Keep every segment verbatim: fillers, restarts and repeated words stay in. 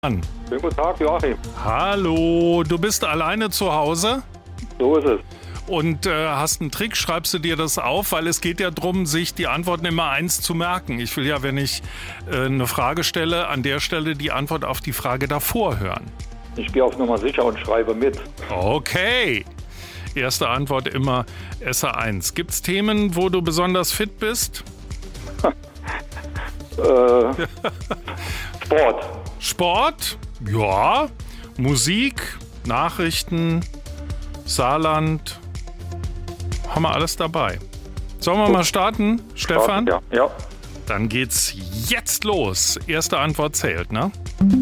An. Schönen guten Tag, Joachim. Hallo, du bist alleine zu Hause So ist es. und äh, hast einen Trick, schreibst du dir das auf, weil es geht ja darum, sich die Antworten immer eins zu merken. Ich will ja, wenn ich äh, eine Frage stelle, an der Stelle die Antwort auf die Frage davor hören. Ich gehe auf Nummer sicher und schreibe mit. Okay. Erste Antwort immer S A eins. Gibt es Themen, wo du besonders fit bist? Äh, Sport. Sport? Ja. Musik? Nachrichten? Saarland? Haben wir alles dabei. Sollen wir mal starten, Stefan? Ja, ja. Dann geht's jetzt los. Erste Antwort zählt, ne?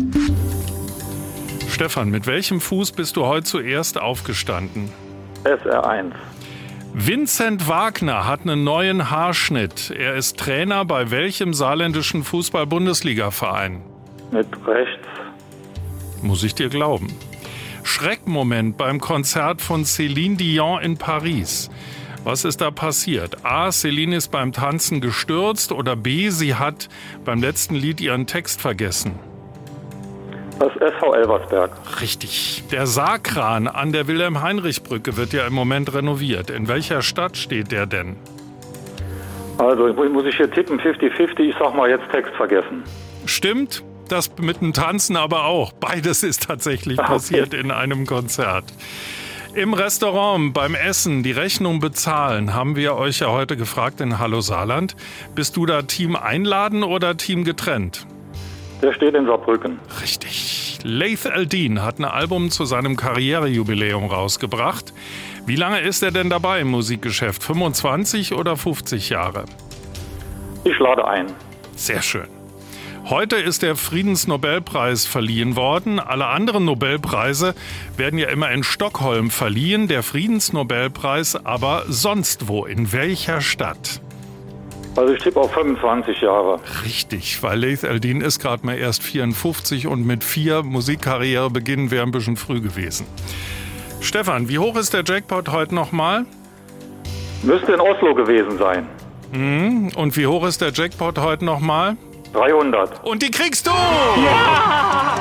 Stefan, mit welchem Fuß bist du heute zuerst aufgestanden? S R eins. Vincent Wagner hat einen neuen Haarschnitt. Er ist Trainer bei welchem saarländischen Fußball-Bundesliga-Verein? Mit rechts. Muss ich dir glauben. Schreckmoment beim Konzert von Céline Dion in Paris. Was ist da passiert? A. Céline ist beim Tanzen gestürzt oder B. Sie hat beim letzten Lied ihren Text vergessen. Das S V Elversberg. Richtig. Der Saarkran an der Wilhelm-Heinrich-Brücke wird ja im Moment renoviert. In welcher Stadt steht der denn? Also muss ich hier tippen, fünfzig fünfzig. Ich sag mal jetzt Text vergessen. Stimmt. Das mit dem Tanzen aber auch. Beides ist tatsächlich Okay. passiert in einem Konzert. Im Restaurant beim Essen die Rechnung bezahlen, haben wir euch ja heute gefragt in Hallo Saarland. Bist du da Team einladen oder Team getrennt? Der steht in Saarbrücken. Richtig. Laith Al-Din hat ein Album zu seinem Karrierejubiläum rausgebracht. Wie lange ist er denn dabei im Musikgeschäft? fünfundzwanzig oder fünfzig Jahre? Ich lade ein. Sehr schön. Heute ist der Friedensnobelpreis verliehen worden. Alle anderen Nobelpreise werden ja immer in Stockholm verliehen. Der Friedensnobelpreis aber sonst wo. In welcher Stadt? Also ich tippe auf fünfundzwanzig Jahre. Richtig, weil Laith Al-Din ist gerade mal erst vierundfünfzig und mit vier Musikkarriere beginnen wäre ein bisschen früh gewesen. Stefan, wie hoch ist der Jackpot heute nochmal? Müsste in Oslo gewesen sein. Mhm. Und wie hoch ist der Jackpot heute nochmal? dreihundert. Und die kriegst du! Ja!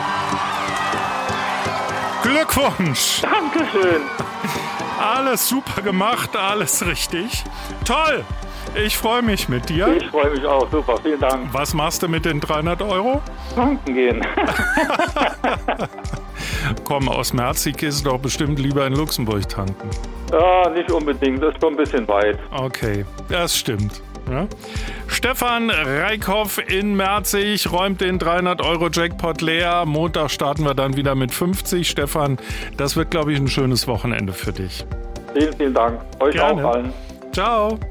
Glückwunsch! Dankeschön. Alles super gemacht, alles richtig. Toll! Ich freue mich mit dir. Ich freue mich auch. Super. Vielen Dank. Was machst du mit den dreihundert Euro? Tanken gehen. Komm, aus Merzig ist doch bestimmt lieber in Luxemburg tanken. Ja, nicht unbedingt. Das ist schon ein bisschen weit. Okay, das stimmt. Ja. Stefan Reikhoff in Merzig räumt den dreihundert Euro Jackpot leer. Montag starten wir dann wieder mit fünfzig. Stefan, das wird, glaube ich, ein schönes Wochenende für dich. Vielen, vielen Dank. Euch Gerne. auch allen. Ciao.